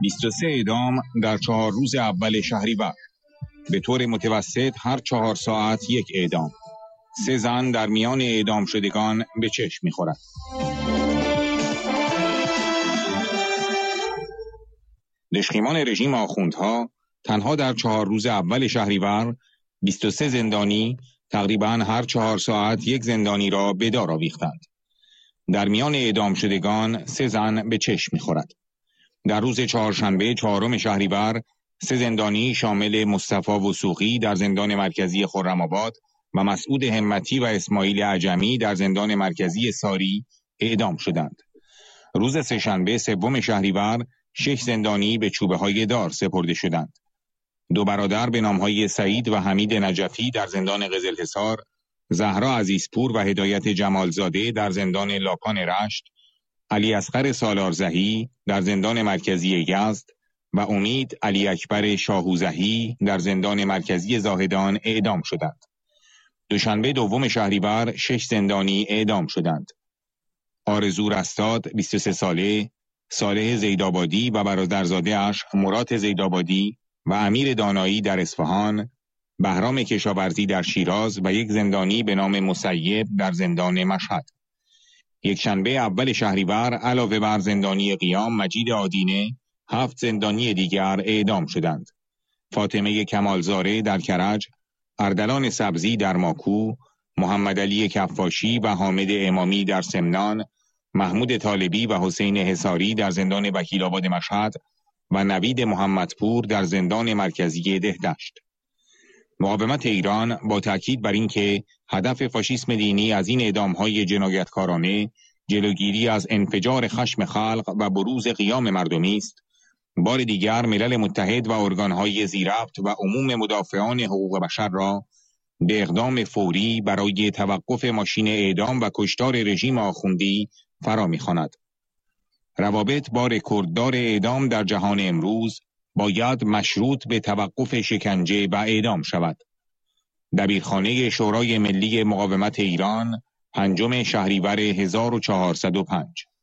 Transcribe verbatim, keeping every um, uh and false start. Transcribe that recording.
بیست و سه اعدام در چهار روز اول شهریور. به طور متوسط هر چهار ساعت یک اعدام. سه زن در میان اعدام شدگان به چشم می‌خورد. دشخیمان رژیم آخوندها تنها در چهار روز اول شهریور بیست و سه زندانی تقریباً هر چهار ساعت یک زندانی را به دار آویختند. در میان اعدام شدگان سه زن به چشم می‌خورد. در روز چهارشنبه چهارم شهریور سه زندانی شامل مصطفی وثوقی در زندان مرکزی خرم‌آباد و مسعود همتی و اسماعیل عجمی در زندان مرکزی ساری اعدام شدند. روز سه‌شنبه سوم شهریور شش زندانی به چوبه‌های دار سپرده شدند. دو برادر به نام‌های سعید و حمید نجفی در زندان قزلحصار، زهرا عزیزپور و هدایت جمالزاده در زندان لاکان رشت، علی اصغر سالارزهی در زندان مرکزی یزد و امید علی اکبر شاهوزهی در زندان مرکزی زاهدان اعدام شدند. دوشنبه دوم شهریور شش زندانی اعدام شدند. آرزو رستاد بیست و سه ساله، صالح زیدآبادی و برادرزاده اش مراد زیدآبادی و امیر دانایی در اصفهان، بهرام کشاورزی در شیراز و یک زندانی به نام مسیب در زندان مشهد. یک شنبه اول شهریور علاوه بر زندانی قیام مجید آدینه، هفت زندانی دیگر اعدام شدند. فاطمه کمالزاره در کرج، اردلان سبزی در ماکو، محمد علی کفاشی و حامد امامی در سمنان، محمود طالبی و حسین حصاری در زندان وکیل‌آباد مشهد و نوید محمدپور در زندان مرکزی دهدشت. مقاومت ایران با تاکید بر اینکه هدف فاشیسم دینی از این اعدام‌های جنایتکارانه جلوگیری از انفجار خشم خلق و بروز قیام مردمی است، بار دیگر ملل متحد و ارگان‌های ذی‌ربط و عموم مدافعان حقوق بشر را به اقدام فوری برای توقف ماشین اعدام و کشتار رژیم آخوندی فرا می‌خواند. روابط با رکورددار اعدام در جهان امروز باید مشروط به توقف شکنجه و اعدام شود. دبیرخانه شورای ملی مقاومت ایران، پنجم شهریور هزار و چهارصد و پنج.